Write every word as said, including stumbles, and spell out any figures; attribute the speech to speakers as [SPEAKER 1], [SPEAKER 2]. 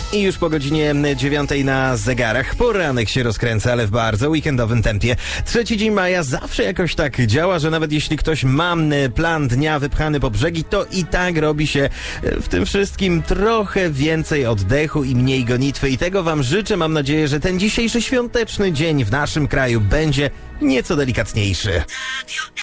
[SPEAKER 1] I już po godzinie dziewiątej na zegarach poranek się rozkręca, ale w bardzo weekendowym tempie. Trzeci dzień maja zawsze jakoś tak działa, że nawet jeśli ktoś ma plan dnia wypchany po brzegi, to i tak robi się w tym wszystkim trochę więcej oddechu i mniej gonitwy. I tego wam życzę. Mam nadzieję, że ten dzisiejszy świąteczny dzień w naszym kraju będzie nieco delikatniejszy.